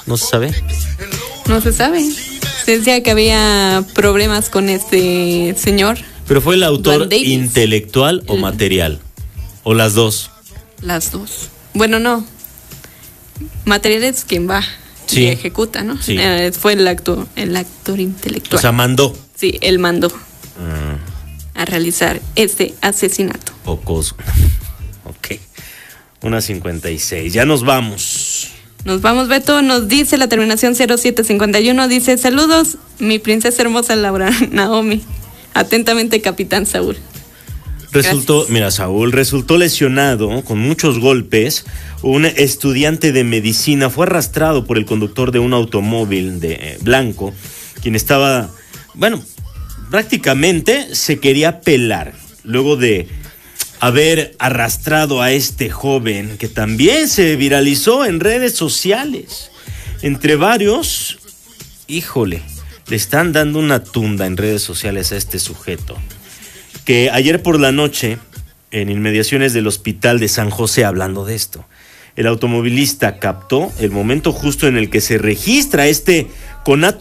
¿No se sabe? No se sabe. Se decía que había problemas con este señor. ¿Pero fue el autor intelectual o material? ¿O las dos? Las dos. Bueno, no. Material es quien va y ejecuta, ¿no? Sí. Fue el actor intelectual. O sea, mandó. Sí, él mandó a realizar este asesinato. Pocos. Ok. 1:56. Ya nos vamos. Nos vamos, Beto. Nos dice la terminación 0751. Dice: saludos, mi princesa hermosa Laura Naomi. Atentamente, Capitán Saúl. Saúl resultó lesionado con muchos golpes. Un estudiante de medicina fue arrastrado por el conductor de un automóvil de blanco, quien estaba, prácticamente se quería pelar luego de haber arrastrado a este joven que también se viralizó en redes sociales. Entre varios, le están dando una tunda en redes sociales a este sujeto, que ayer por la noche, en inmediaciones del hospital de San José, hablando de esto, el automovilista captó el momento justo en el que se registra este conato